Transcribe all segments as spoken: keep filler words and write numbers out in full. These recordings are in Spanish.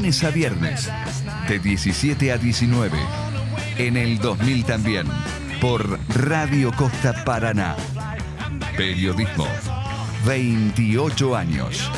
lunes a viernes, de diecisiete a diecinueve. En el dos mil también, por Radio Costa Paraná. Periodismo, veintiocho años.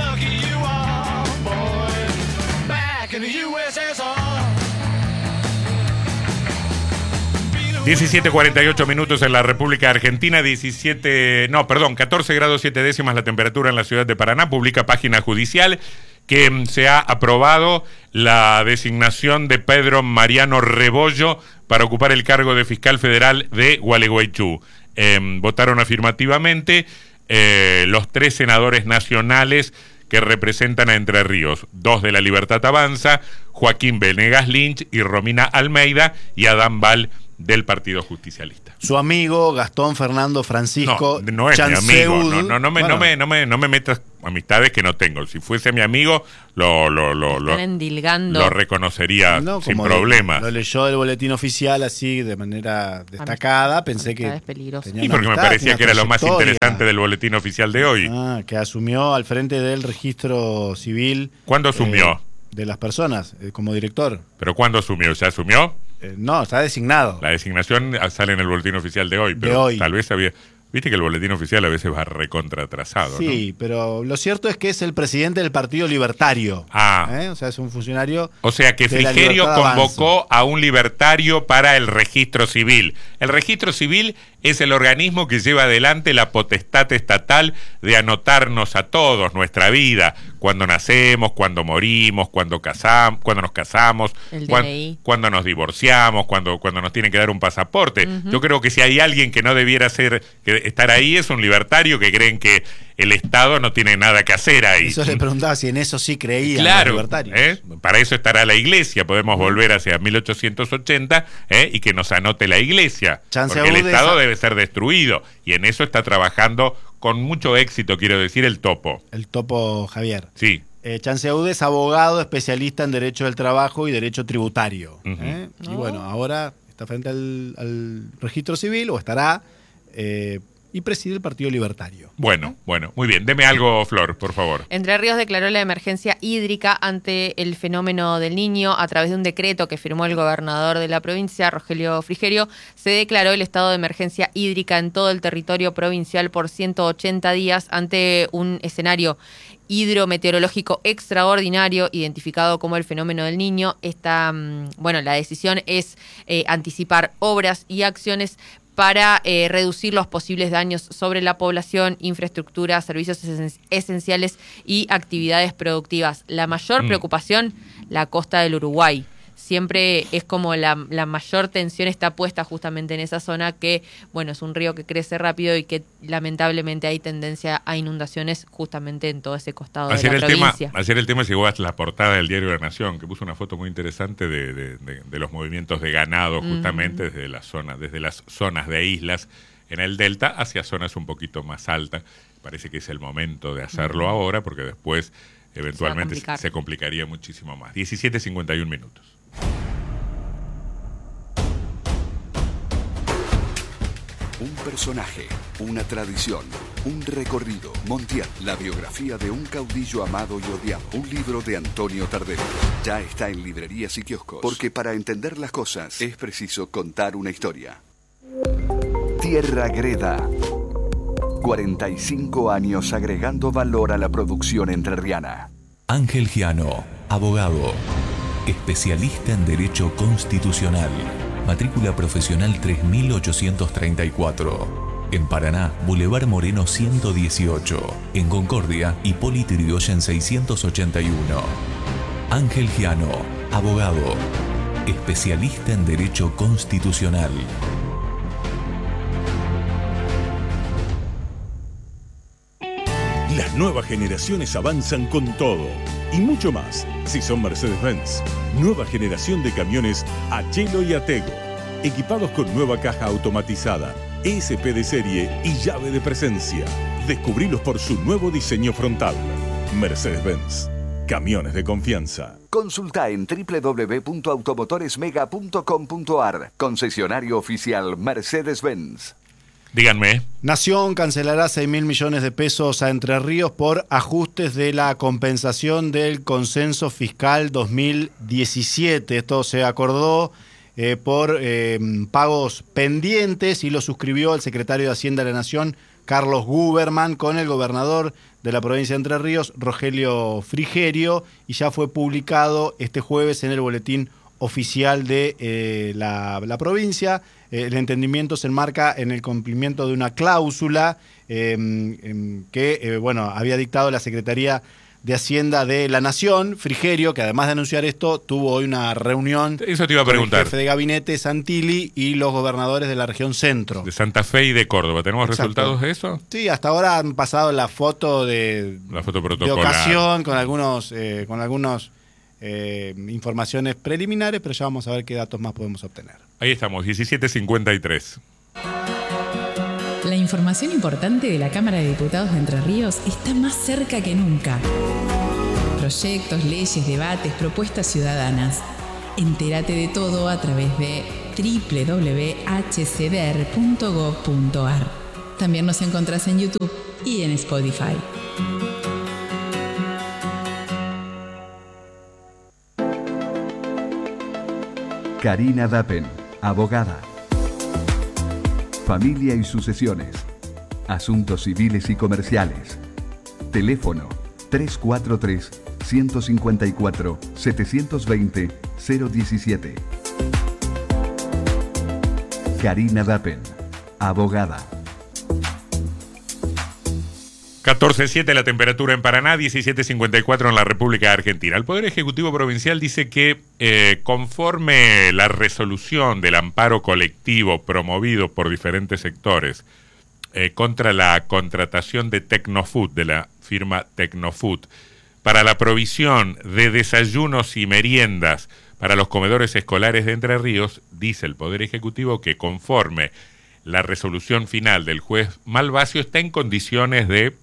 diecisiete cuarenta y ocho minutos en la República Argentina, diecisiete, no, perdón, catorce grados siete décimas la temperatura en la ciudad de Paraná. Publica página judicial que se ha aprobado la designación de Pedro Mariano Rebollo para ocupar el cargo de fiscal federal de Gualeguaychú. Eh, votaron afirmativamente eh, los tres senadores nacionales que representan a Entre Ríos, dos de La Libertad Avanza, Joaquín Venegas Lynch y Romina Almeida, y Adán Val del Partido Justicialista. Su amigo Gastón Fernando Francisco No, no es Chanceud. mi amigo. No, no, no, me, bueno. no, me, no, me, no me metas amistades que no tengo. Si fuese mi amigo, lo, lo, lo, lo, lo reconocería no, sin como problemas. Lo leyó el boletín oficial así de manera destacada. Amistad, Pensé que tenía y porque me parecía que era lo más interesante del boletín oficial de hoy. Ah, que asumió al frente del registro civil. ¿Cuándo asumió? Eh, de las personas, eh, como director. ¿Pero cuándo asumió? ¿Se asumió? Eh, no, está designado. La designación sale en el boletín oficial de hoy, pero de hoy. Tal vez había... Viste que el boletín oficial a veces va recontra atrasado, sí, ¿no? pero lo cierto es que es el presidente del Partido Libertario. Ah. ¿eh? O sea, es un funcionario. O sea que Frigerio convocó a un libertario para el registro civil. El registro civil es el organismo que lleva adelante la potestad estatal de anotarnos a todos nuestra vida, cuando nacemos, cuando morimos, cuando casamos, cuando nos casamos, cuando, cuando nos divorciamos, cuando, cuando nos tienen que dar un pasaporte. Uh-huh. Yo creo que si hay alguien que no debiera ser, que estar ahí, es un libertario que creen que el Estado no tiene nada que hacer ahí. Eso le preguntaba si en eso sí creían claro, los libertarios. ¿eh? Para eso estará la iglesia. Podemos volver hacia mil ochocientos ochenta ¿eh? y que nos anote la iglesia. Chance porque el Estado esa... debe ser destruido. Y en eso está trabajando con mucho éxito, quiero decir, el Topo. El Topo Javier. Sí. Eh, Chanceud es abogado especialista en Derecho del Trabajo y Derecho Tributario. Uh-huh. ¿eh? Oh. Y bueno, ahora está frente al, al registro civil, o estará, eh, y preside el Partido Libertario. Bueno, bueno, muy bien. Deme algo, Flor, por favor. Entre Ríos declaró la emergencia hídrica ante el fenómeno del Niño. A través de un decreto que firmó el gobernador de la provincia, Rogelio Frigerio, se declaró el estado de emergencia hídrica en todo el territorio provincial por ciento ochenta días ante un escenario hidrometeorológico extraordinario identificado como el fenómeno del Niño. Esta, bueno, la decisión es eh, anticipar obras y acciones para eh, reducir los posibles daños sobre la población, infraestructura, servicios esen- esenciales y actividades productivas. La mayor mm. preocupación, la costa del Uruguay. Siempre es como la, la mayor tensión está puesta justamente en esa zona que, bueno, es un río que crece rápido y que lamentablemente hay tendencia a inundaciones justamente en todo ese costado ayer de la el provincia. Tema, ayer el tema llegó a la portada del diario La Nación, que puso una foto muy interesante de, de, de, de los movimientos de ganado justamente mm. desde la zona, desde las zonas de islas en el delta hacia zonas un poquito más altas. Parece que es el momento de hacerlo mm. ahora, porque después eventualmente se, se complicaría muchísimo más. diecisiete cincuenta y uno minutos. Un personaje, una tradición, un recorrido. Montiel, la biografía de un caudillo amado y odiado. Un libro de Antonio Tardelli. Ya está en librerías y kioscos. Porque para entender las cosas es preciso contar una historia. Tierra Greda. cuarenta y cinco años agregando valor a la producción entrerriana. Ángel Giano, abogado, especialista en Derecho Constitucional. Matrícula profesional tres mil ochocientos treinta y cuatro. En Paraná, Boulevard Moreno ciento dieciocho. En Concordia, Hipólito Yrigoyen seiscientos ochenta y uno. Ángel Giano, abogado, especialista en Derecho Constitucional. Las nuevas generaciones avanzan con todo y mucho más si son Mercedes-Benz. Nueva generación de camiones Achelo y Atego, equipados con nueva caja automatizada, E S P de serie y llave de presencia. Descubrilos por su nuevo diseño frontal. Mercedes-Benz. Camiones de confianza. Consulta en doble u doble u doble u punto automotoresmega punto com punto a r. Concesionario oficial Mercedes-Benz. Díganme. Nación cancelará seis mil millones de pesos a Entre Ríos por ajustes de la compensación del consenso fiscal dos mil diecisiete. Esto se acordó eh, por eh, pagos pendientes y lo suscribió el secretario de Hacienda de la Nación, Carlos Guberman, con el gobernador de la provincia de Entre Ríos, Rogelio Frigerio, y ya fue publicado este jueves en el boletín oficial de eh, la, la provincia. Eh, el entendimiento se enmarca en el cumplimiento de una cláusula eh, eh, que eh, bueno, había dictado la Secretaría de Hacienda de la Nación. Frigerio, que además de anunciar esto, tuvo hoy una reunión Eso te iba a con preguntar. el jefe de gabinete Santilli y los gobernadores de la región centro. De Santa Fe y de Córdoba. ¿Tenemos Exacto. resultados de eso? Sí, hasta ahora han pasado la foto de, La foto de protocolar. ocasión con algunos, eh, con algunos eh, informaciones preliminares, pero ya vamos a ver qué datos más podemos obtener. Ahí estamos, diecisiete cincuenta y tres. La información importante de la Cámara de Diputados de Entre Ríos está más cerca que nunca. Proyectos, leyes, debates, propuestas ciudadanas. Entérate de todo a través de doble u doble u doble u punto h c d r punto gov punto a r. También nos encontrás en YouTube y en Spotify. Karina Dappen, abogada. Familia y sucesiones. Asuntos civiles y comerciales. Teléfono tres cuatro tres, uno cinco cuatro, siete dos cero, cero diecisiete. Karina Dappen, abogada. catorce siete la temperatura en Paraná, diecisiete cincuenta y cuatro en la República Argentina. El Poder Ejecutivo Provincial dice que eh, conforme la resolución del amparo colectivo promovido por diferentes sectores eh, contra la contratación de Tecnofood, de la firma Tecnofood, para la provisión de desayunos y meriendas para los comedores escolares de Entre Ríos, dice el Poder Ejecutivo que conforme la resolución final del juez Malvasio está en condiciones de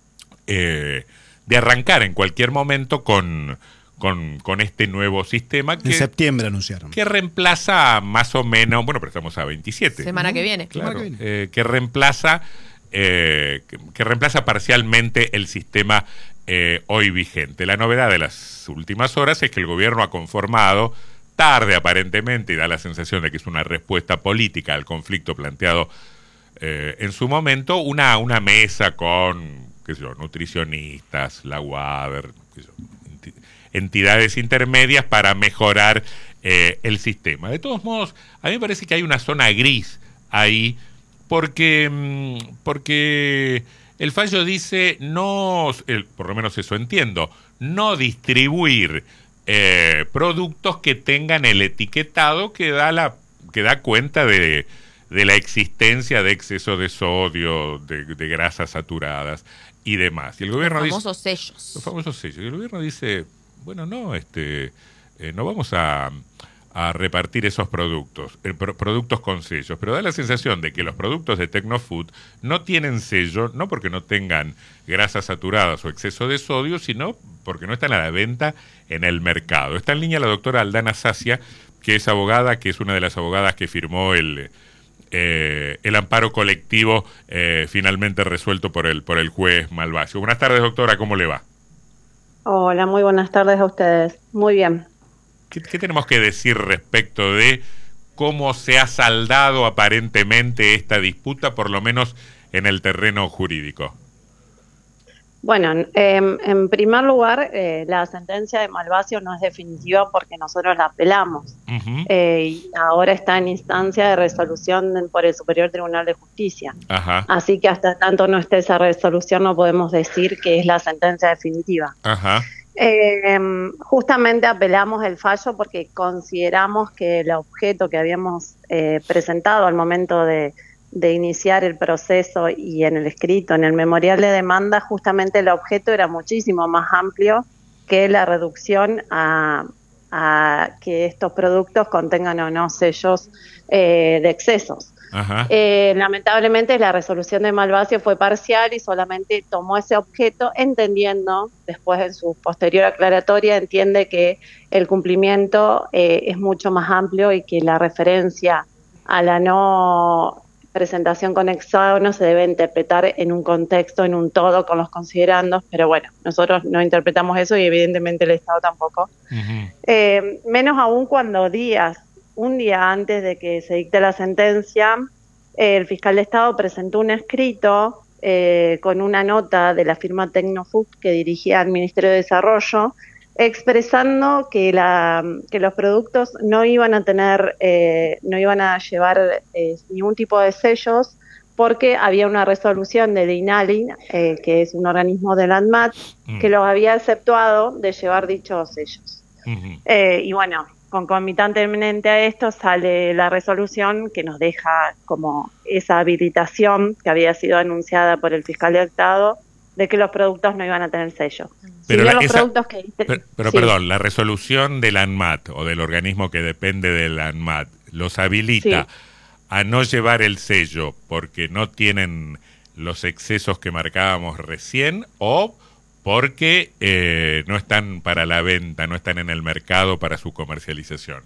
Eh, de arrancar en cualquier momento con, con, con este nuevo sistema que, En septiembre anunciaron. que reemplaza más o menos, bueno, pero estamos a veintisiete. Semana que viene. Claro, Semana que viene. eh, que reemplaza eh, que, que reemplaza parcialmente el sistema eh, hoy vigente. La novedad de las últimas horas es que el gobierno ha conformado, tarde aparentemente, y da la sensación de que es una respuesta política al conflicto planteado eh, en su momento, una, una mesa con qué sé yo, nutricionistas, la UADER, qué sé yo, enti- entidades intermedias para mejorar eh, el sistema. De todos modos, a mí me parece que hay una zona gris ahí, porque, mm, porque el fallo dice no, el, por lo menos eso entiendo, no distribuir eh, productos que tengan el etiquetado que da la que da cuenta de de la existencia de exceso de sodio, de, de grasas saturadas y demás. Y el gobierno Los famosos dice, sellos. los famosos sellos. Y el gobierno dice, bueno, no, este, eh, no vamos a, a repartir esos productos, eh, pro- productos con sellos, pero da la sensación de que los productos de Tecnofood no tienen sello, no porque no tengan grasas saturadas o exceso de sodio, sino porque no están a la venta en el mercado. Está en línea la doctora Aldana Sacia, que es abogada, que es una de las abogadas que firmó el Eh, el amparo colectivo eh, finalmente resuelto por el por el juez Malvasio. Buenas tardes, doctora, ¿cómo le va? Hola, muy buenas tardes a ustedes. Muy bien. ¿Qué, qué tenemos que decir respecto de cómo se ha saldado aparentemente esta disputa, por lo menos en el terreno jurídico? Bueno, eh, en primer lugar, eh, la sentencia de Malvasio no es definitiva porque nosotros la apelamos. Uh-huh. Eh, y ahora está en instancia de resolución por el Superior Tribunal de Justicia. Ajá, Así que hasta tanto no esté esa resolución no podemos decir que es la sentencia definitiva. ajá. Eh, justamente apelamos el fallo porque consideramos que el objeto que habíamos eh, presentado al momento de, de iniciar el proceso y en el escrito, en el memorial de demanda, justamente el objeto era muchísimo más amplio que la reducción a, a que estos productos contengan o no sellos eh, de excesos. Ajá. Eh, lamentablemente la resolución de Malvasio fue parcial y solamente tomó ese objeto entendiendo, después en su posterior aclaratoria, entiende que el cumplimiento eh, es mucho más amplio y que la referencia a la no presentación con hexágonos se debe interpretar en un contexto, en un todo, con los considerandos, pero bueno, nosotros no interpretamos eso y evidentemente el Estado tampoco. Uh-huh. Eh, menos aún cuando días, un día antes de que se dicte la sentencia, eh, el fiscal de Estado presentó un escrito eh, con una nota de la firma Tecnofuc que dirigía al Ministerio de Desarrollo, expresando que, la, que los productos no iban a tener, eh, no iban a llevar eh, ningún tipo de sellos, porque había una resolución del INALI, eh, que es un organismo del ANMAT, mm. que los había exceptuado de llevar dichos sellos. Mm-hmm. Eh, y bueno, concomitantemente a esto sale la resolución que nos deja como esa habilitación que había sido anunciada por el fiscal de Estado, de que los productos no iban a tener sello. Pero, si la, los esa, productos que, pero, pero sí. perdón, la resolución del ANMAT o del organismo que depende del ANMAT los habilita sí. a no llevar el sello porque no tienen los excesos que marcábamos recién o porque eh, no están para la venta, no están en el mercado para su comercialización.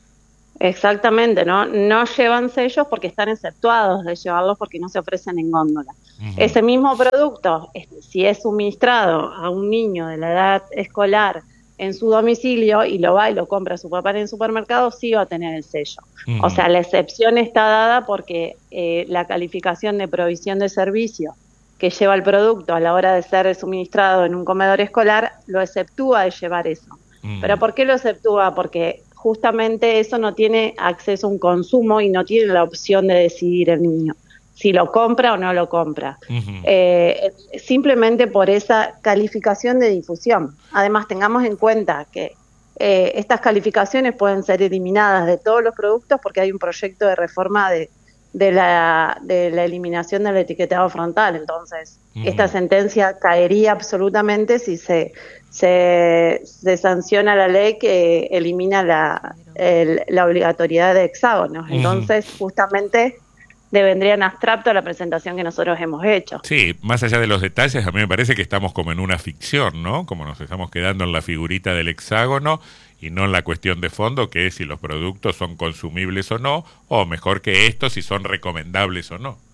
Exactamente, ¿no? No llevan sellos porque están exceptuados de llevarlos porque no se ofrecen en góndola. Uh-huh. Ese mismo producto, si es suministrado a un niño de la edad escolar en su domicilio y lo va y lo compra su papá en el supermercado, sí va a tener el sello. Uh-huh. O sea, la excepción está dada porque eh, la calificación de provisión de servicio que lleva el producto a la hora de ser suministrado en un comedor escolar lo exceptúa de llevar eso. Uh-huh. ¿Pero por qué lo exceptúa? Porque justamente eso no tiene acceso a un consumo y no tiene la opción de decidir el niño si lo compra o no lo compra. Uh-huh. Eh, simplemente por esa calificación de difusión. Además, tengamos en cuenta que eh, estas calificaciones pueden ser eliminadas de todos los productos porque hay un proyecto de reforma de, de, la, de la eliminación del etiquetado frontal. Entonces, uh-huh. esta sentencia caería absolutamente si se... Se, se sanciona la ley que elimina la, el, la obligatoriedad de hexágonos. Entonces, uh-huh. justamente, devendría en abstracto la presentación que nosotros hemos hecho. Sí, más allá de los detalles, a mí me parece que estamos como en una ficción, ¿no? Como nos estamos quedando en la figurita del hexágono y no en la cuestión de fondo, que es si los productos son consumibles o no, o mejor que esto, si son recomendables o no.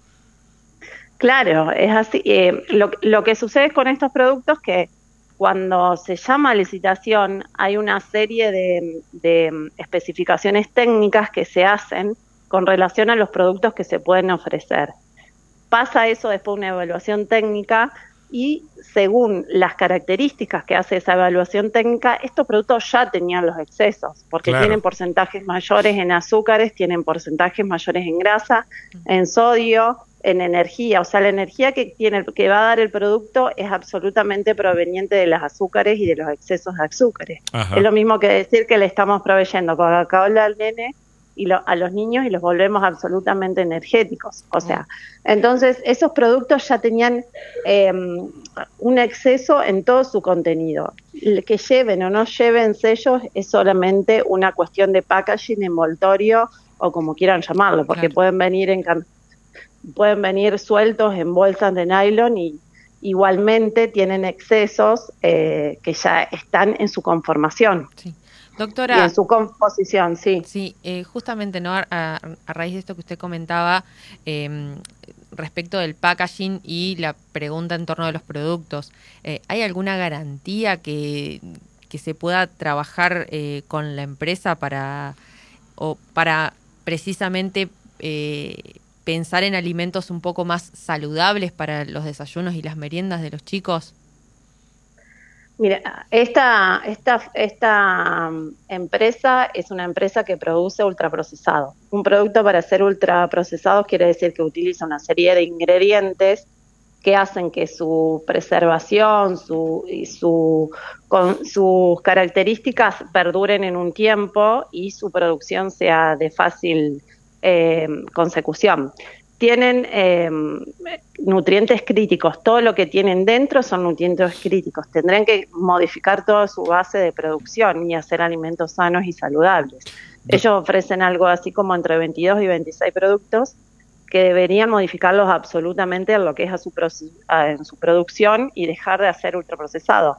Claro, es así. Eh, lo, lo que sucede con estos productos que cuando se llama licitación hay una serie de, de especificaciones técnicas que se hacen con relación a los productos que se pueden ofrecer. Pasa eso después de una evaluación técnica y según las características que hace esa evaluación técnica, estos productos ya tenían los excesos, porque claro. tienen porcentajes mayores en azúcares, tienen porcentajes mayores en grasa, en sodio, en energía, o sea, la energía que tiene, que va a dar el producto es absolutamente proveniente de los azúcares y de los excesos de azúcares. Ajá. Es lo mismo que decir que le estamos proveyendo Coca-Cola al nene y lo, a los niños y los volvemos absolutamente energéticos. O sea, entonces esos productos ya tenían eh, un exceso en todo su contenido. El que lleven o no lleven sellos es solamente una cuestión de packaging, envoltorio o como quieran llamarlo, porque claro. pueden venir en pueden venir sueltos en bolsas de nylon y igualmente tienen excesos eh, que ya están en su conformación. Sí. Doctora. Y en su composición, sí. Sí, eh, justamente no a, a raíz de esto que usted comentaba eh, respecto del packaging y la pregunta en torno de los productos, eh, ¿hay alguna garantía que, que se pueda trabajar eh, con la empresa para, o para precisamente eh, pensar en alimentos un poco más saludables para los desayunos y las meriendas de los chicos? Mira, esta, esta, esta empresa es una empresa que produce ultraprocesado. Un producto para ser ultraprocesado quiere decir que utiliza una serie de ingredientes que hacen que su preservación su, y su, con, sus características perduren en un tiempo y su producción sea de fácil eh, consecución. Tienen eh, nutrientes críticos, todo lo que tienen dentro son nutrientes críticos. Tendrán que modificar toda su base de producción y hacer alimentos sanos y saludables. Ellos ofrecen algo así como entre veintidós y veintiséis productos que deberían modificarlos absolutamente en lo que es a su, a, en su producción y dejar de hacer ultraprocesados.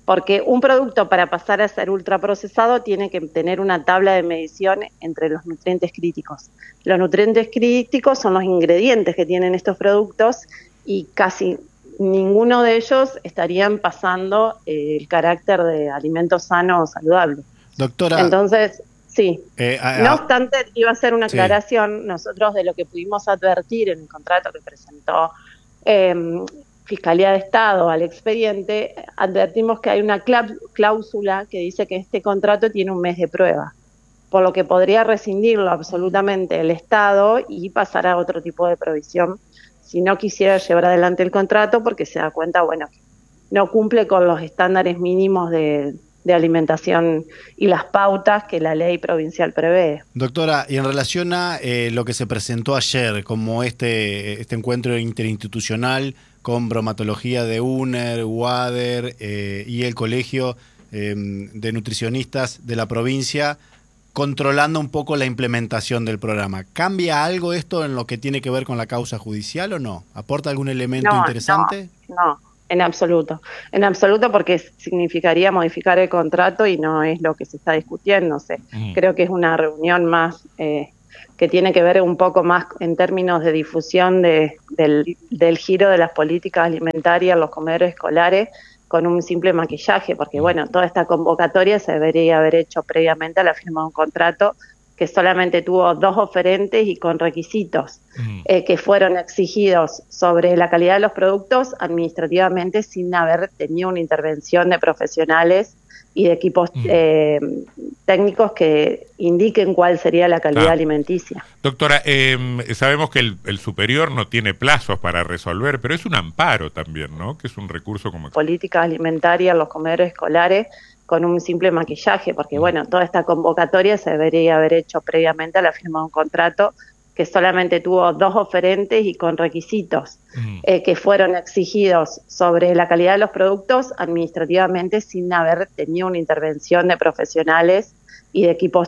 porque un producto para pasar a ser ultraprocesado tiene que tener una tabla de medición entre los nutrientes críticos. Los nutrientes críticos son los ingredientes que tienen estos productos y casi ninguno de ellos estarían pasando eh, el carácter de alimento sano o saludable. Doctora. Entonces, sí. Eh, a, a, no obstante, iba a hacer una sí. aclaración. Nosotros, de lo que pudimos advertir en el contrato que presentó eh, Fiscalía de Estado al expediente, advertimos que hay una cláusula que dice que este contrato tiene un mes de prueba, por lo que podría rescindirlo absolutamente el Estado y pasar a otro tipo de provisión si no quisiera llevar adelante el contrato, porque se da cuenta, bueno, que no cumple con los estándares mínimos de, de alimentación y las pautas que la ley provincial prevé. Doctora, y en relación a eh, lo que se presentó ayer, como este, este encuentro interinstitucional con bromatología de UNER, UADER eh, y el Colegio eh, de Nutricionistas de la provincia, controlando un poco la implementación del programa. ¿Cambia algo esto en lo que tiene que ver con la causa judicial o no? ¿Aporta algún elemento no, interesante? No, no, en absoluto. En absoluto, porque significaría modificar el contrato y no es lo que se está discutiendo. O sea, mm. Creo que es una reunión más eh, que tiene que ver un poco más en términos de difusión de, del, del giro de las políticas alimentarias en los comedores escolares, con un simple maquillaje, porque bueno, toda esta convocatoria se debería haber hecho previamente a la firma de un contrato que solamente tuvo dos oferentes y con requisitos mm. eh, que fueron exigidos sobre la calidad de los productos administrativamente sin haber tenido una intervención de profesionales y de equipos mm. eh, técnicos que indiquen cuál sería la calidad ah. alimenticia. Doctora, eh, sabemos que el, el superior no tiene plazos para resolver, pero es un amparo también, ¿no? Que es un recurso como... Políticas alimentarias en los comedores escolares con un simple maquillaje, porque mm. bueno, toda esta convocatoria se debería haber hecho previamente a la firma de un contrato que solamente tuvo dos oferentes y con requisitos mm. eh, que fueron exigidos sobre la calidad de los productos administrativamente sin haber tenido una intervención de profesionales y de equipos